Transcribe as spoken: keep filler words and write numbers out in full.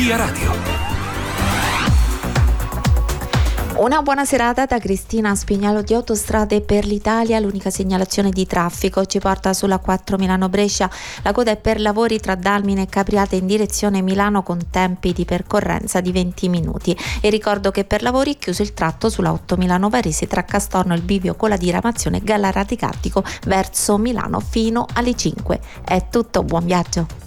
Via Radio. Una buona serata da Cristina Spignalo di Autostrade per l'Italia. L'unica segnalazione di traffico ci porta sulla quattro Milano-Brescia. La coda è per lavori tra Dalmine e Capriate in direzione Milano con tempi di percorrenza di venti minuti. E ricordo che per lavori è chiuso il tratto sulla otto Milano-Varese tra Castorno e il bivio con la diramazione Gallara di Cattico verso Milano fino alle cinque. È tutto, buon viaggio.